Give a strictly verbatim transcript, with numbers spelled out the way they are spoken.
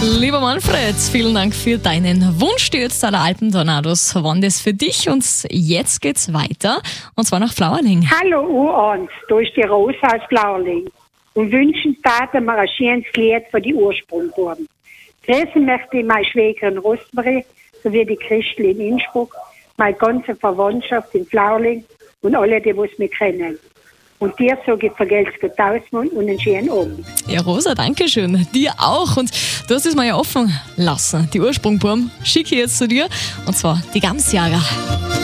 Lieber Manfred, vielen Dank für deinen Wunsch. Die Ötztaler Alpentornados waren das für dich und jetzt geht's weiter und zwar nach Flauerling. Hallo U eins, da ist die Rosa aus Flauerling und wünschen taten mir ein schönes Lied für die Ursprungbuben. Grüßen möchte ich meine Schwägerin Rosmarie sowie die Christel in Innsbruck, meine ganze Verwandtschaft in Flauerling und alle, die es mich kennen. Und dir sage ich vergelt's Gott Tausend und einen schönen Abend. Ja, Rosa, danke schön. Dir auch. Und du hast es mal ja offen lassen. Die Ursprungburm schicke ich jetzt zu dir. Und zwar die Gamsjäger.